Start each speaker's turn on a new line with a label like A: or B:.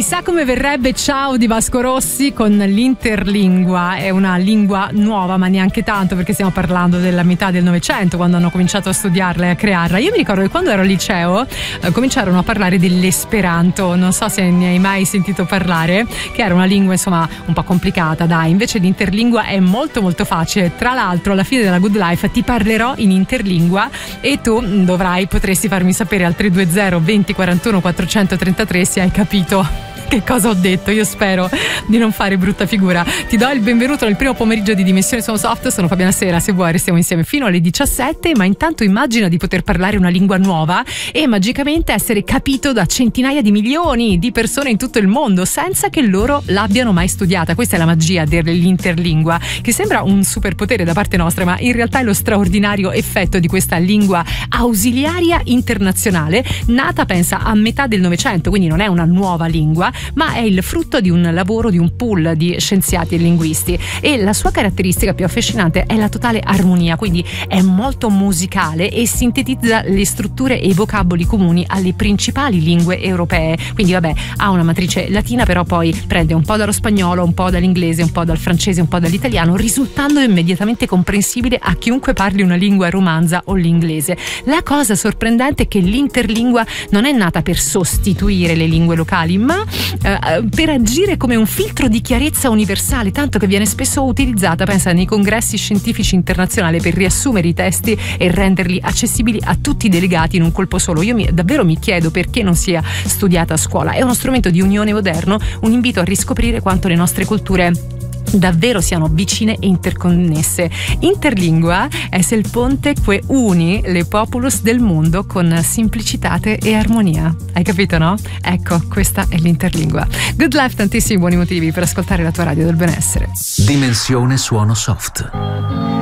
A: Chissà come verrebbe Ciao di Vasco Rossi con l'Interlingua. È una lingua nuova, ma neanche tanto, perché stiamo parlando della metà del Novecento, quando hanno cominciato a studiarla e a crearla. Io mi ricordo che quando ero al liceo cominciarono a parlare dell'Esperanto, non so se ne hai mai sentito parlare, che era una lingua insomma un po' complicata, dai. Invece l'Interlingua è molto molto facile. Tra l'altro alla fine della Good Life ti parlerò in interlingua e tu potresti farmi sapere al 320 20 41 433 se hai capito che cosa ho detto. Io spero di non fare brutta figura. Ti do il benvenuto nel primo pomeriggio di Dimensione Suono Soft. Sono Fabiana Sera, se vuoi restiamo insieme fino alle 17, ma intanto immagina di poter parlare una lingua nuova e magicamente essere capito da centinaia di milioni di persone in tutto il mondo senza che loro l'abbiano mai studiata. Questa è la magia dell'interlingua, che sembra un superpotere da parte nostra, ma in realtà è lo straordinario effetto di questa lingua ausiliaria internazionale, nata pensa a metà del Novecento, quindi non è una nuova lingua, ma è il frutto di un lavoro di un pool di scienziati e linguisti, e la sua caratteristica più affascinante è la totale armonia, quindi è molto musicale e sintetizza le strutture e i vocaboli comuni alle principali lingue europee. Quindi vabbè, ha una matrice latina, però poi prende un po' dallo spagnolo, un po' dall'inglese, un po' dal francese, un po' dall'italiano, risultando immediatamente comprensibile a chiunque parli una lingua romanza o l'inglese. La cosa sorprendente è che l'interlingua non è nata per sostituire le lingue locali, ma per agire come un filtro di chiarezza universale, tanto che viene spesso utilizzata, pensa, nei congressi scientifici internazionali per riassumere i testi e renderli accessibili a tutti i delegati in un colpo solo. Io davvero mi chiedo perché non sia studiata a scuola. È uno strumento di unione moderno, un invito a riscoprire quanto le nostre culture davvero siano vicine e interconnesse. Interlingua è il ponte che uni le populus del mondo con simplicitate e armonia. Hai capito, no? Ecco, questa è l'interlingua. Good Life, tantissimi buoni motivi per ascoltare la tua radio del benessere.
B: Dimensione Suono Soft.